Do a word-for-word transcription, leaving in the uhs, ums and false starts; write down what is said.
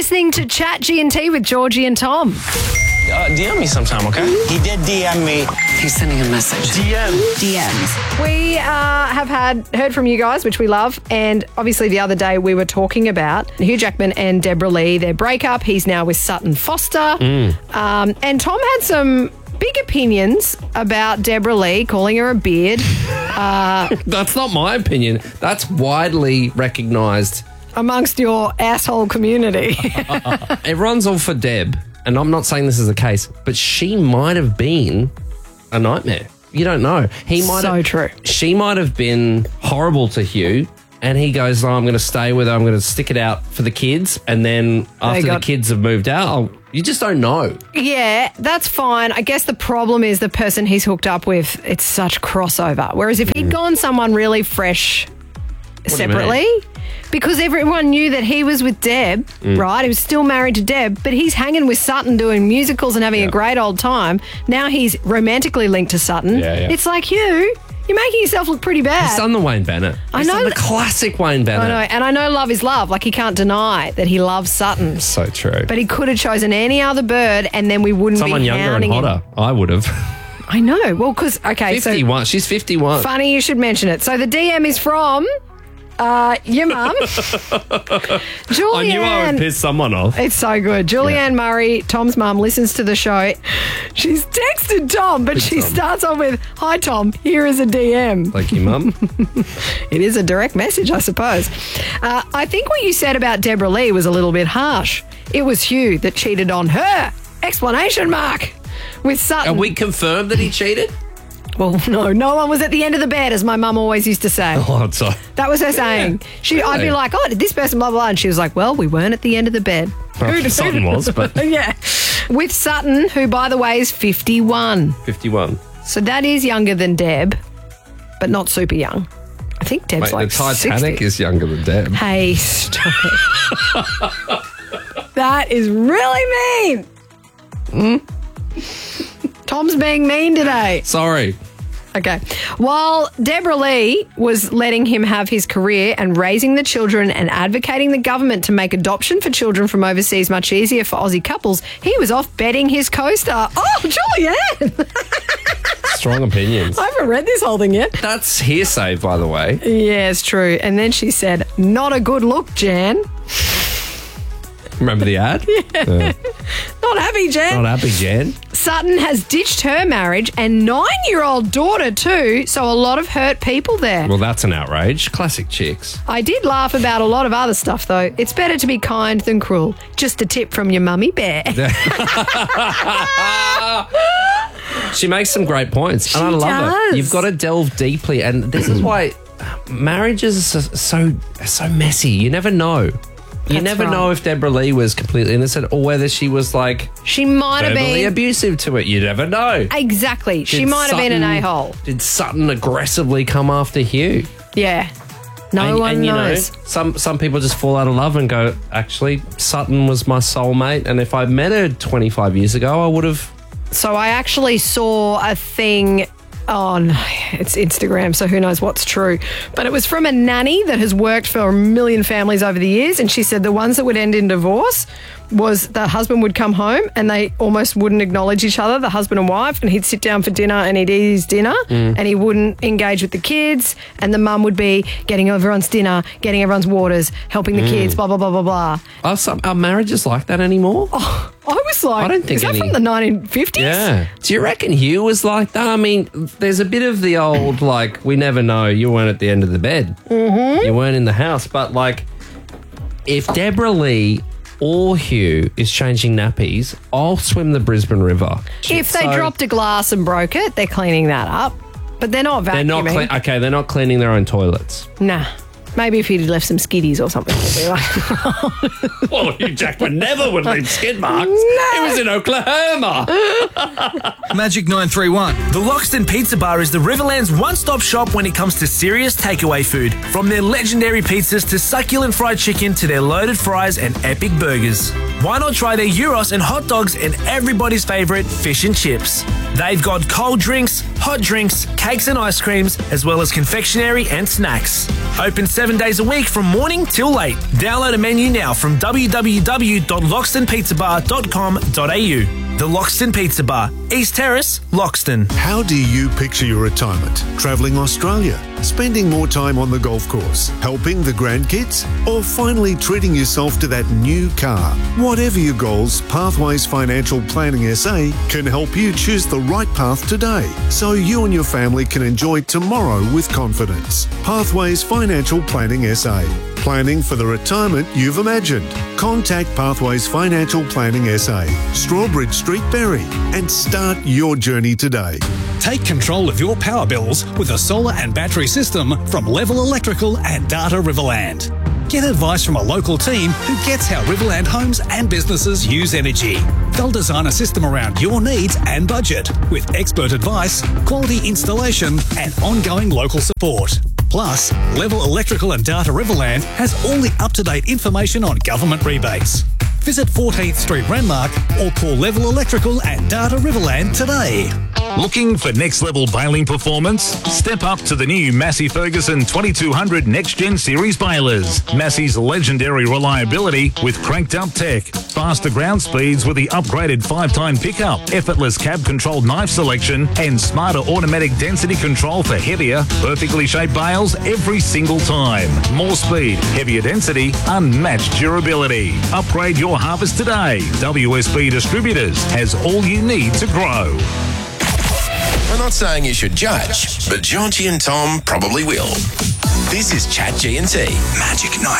listening to Chat G and T with Georgie and Tom. Uh, D M me sometime, okay? He did D M me. He's sending a message. D M. D Ms. We uh, have had heard from you guys, which we love, and obviously the other day we were talking about Hugh Jackman and Deborah Lee, their breakup. He's now with Sutton Foster. Mm. Um, and Tom had some big opinions about Deborah Lee, calling her a beard. Uh, That's not my opinion. That's widely recognised. amongst your asshole community. Everyone's all for Deb, and I'm not saying this is the case, but she might have been a nightmare. You don't know. He might So have, true. She might have been horrible to Hugh, and he goes, oh, I'm going to stay with her. I'm going to stick it out for the kids, and then after got- the kids have moved out, I'll, you just don't know. Yeah, that's fine. I guess the problem is the person he's hooked up with, it's such crossover. Whereas if he'd gone someone really fresh do you separately, because everyone knew that he was with Deb, right? He was still married to Deb, but he's hanging with Sutton doing musicals and having Yeah. a great old time. Now he's romantically linked to Sutton. Yeah, yeah. It's like, Hugh, you're making yourself look pretty bad. He's done the Wayne Bennett. I He's know done the that- classic Wayne Bennett. I know, and I know love is love. Like, he can't deny that he loves Sutton. So true. But he could have chosen any other bird and then we wouldn't Someone be younger and hounding him. hotter. I would have. I know. Well, because, okay, so fifty-one. She's fifty-one. funny you should mention it. So the D M is from uh, your mum, Julianne. I knew I would piss someone off. It's so good. Julianne Murray, Tom's mum, listens to the show. She's texted Tom, but Big she Tom. starts off with, hi, Tom, here is a D M. Thank you, Mum. It is a direct message, I suppose. Uh, I think what you said about Deborah Lee was a little bit harsh. It was Hugh that cheated on her. Explanation mark. With Sutton. Are we confirmed that he cheated? Well, no, no one was at the end of the bed, as my mum always used to say. Oh, it's a, That was her saying. She, I'd be Really? like, oh, did this person blah, blah, blah. And she was like, well, we weren't at the end of the bed. Who'd- Sutton who'd- was, but yeah. With Sutton, who, by the way, is fifty-one. fifty-one. So that is younger than Deb, but not super young. I think Deb's Mate, like the Titanic sixty. is younger than Deb. Hey, stop it. That is really mean. Hmm? Tom's being mean today. Sorry. Okay. While Deborah Lee was letting him have his career and raising the children and advocating the government to make adoption for children from overseas much easier for Aussie couples, he was off betting his co-star. Oh, Julianne! Strong opinions. I haven't read this whole thing yet. That's hearsay, by the way. Yeah, it's true. And then she said, not a good look, Jan. Remember the ad? Yeah. Not happy, Jan. Not happy, Jan. Sutton has ditched her marriage and nine-year-old daughter too, so a lot of hurt people there. Well, that's an outrage. Classic chicks. I did laugh about a lot of other stuff, though. It's better to be kind than cruel. Just a tip from your mummy bear. She makes some great points, and I She love does. it. You've got to delve deeply, and this is why marriages are so so messy. You never know. You That's never right. know if Deborah Lee was completely innocent or whether she was like She might have verbally been... abusive to it. You never know. Exactly. She Did might have been an Sutton- a-hole. Did Sutton aggressively come after Hugh? Yeah. No and, one and, you knows. know, some some people just fall out of love and go, actually, Sutton was my soulmate, and if I met her twenty-five years ago, I would have. So I actually saw a thing on, it's Instagram, so who knows what's true. But it was from a nanny that has worked for a million families over the years, and she said the ones that would end in divorce was the husband would come home and they almost wouldn't acknowledge each other, the husband and wife, and he'd sit down for dinner and he'd eat his dinner and he wouldn't engage with the kids, and the mum would be getting everyone's dinner, getting everyone's waters, helping the kids, blah, blah, blah, blah, blah. Are, some, are marriages like that anymore? I was like, I don't think is that any- from the nineteen fifties? Yeah. Do you reckon Hugh was like that? I mean, there's a bit of the old, like, we never know, you weren't at the end of the bed. Mm-hmm. You weren't in the house. But, like, if Deborah Lee or Hugh is changing nappies, I'll swim the Brisbane River. If they So- dropped a glass and broke it, they're cleaning that up. But they're not vacuuming. They're not clean. Okay, they're not cleaning their own toilets. Nah. Maybe if he'd left some skiddies or something. It'd be like, Well, Hugh Jackman never would leave skid marks. He was in Oklahoma. Magic nine three one. The Loxton Pizza Bar is the Riverland's one-stop shop when it comes to serious takeaway food. From their legendary pizzas to succulent fried chicken to their loaded fries and epic burgers. why not try their gyros and hot dogs and everybody's favourite fish and chips? They've got cold drinks, hot drinks, cakes and ice creams, as well as confectionery and snacks. Open seven days a week from morning till late. Download a menu now from w w w dot loxton pizza bar dot com dot a u. The Loxton Pizza Bar, East Terrace, Loxton. How do you picture your retirement? Travelling Australia? Spending more time on the golf course? Helping the grandkids? Or finally treating yourself to that new car? Whatever your goals, Pathways Financial Planning S A can help you choose the right path today so you and your family can enjoy tomorrow with confidence. Pathways Financial Planning S A. Planning for the retirement you've imagined. Contact Pathways Financial Planning S A, Strawbridge Street, Berry, and start your journey today. Take control of your power bills with a solar and battery system from Level Electrical and Data Riverland. Get advice from a local team who gets how Riverland homes and businesses use energy. They'll design a system around your needs and budget with expert advice, quality installation, and ongoing local support. Plus, Level Electrical and Data Riverland has all the up-to-date information on government rebates. Visit fourteenth Street Renmark or call Level Electrical and Data Riverland today. Looking for next-level baling performance? Step up to the new Massey Ferguson twenty-two hundred Next Gen Series balers. Massey's legendary reliability with cranked-up tech, faster ground speeds with the upgraded five-time pickup, effortless cab-controlled knife selection, and smarter automatic density control for heavier, perfectly shaped bales every single time. More speed, heavier density, unmatched durability. Upgrade your harvest today. W S B Distributors has all you need to grow. We're not saying you should judge, but Jonty and Tom probably will. This is Chat G and T. Magic Night.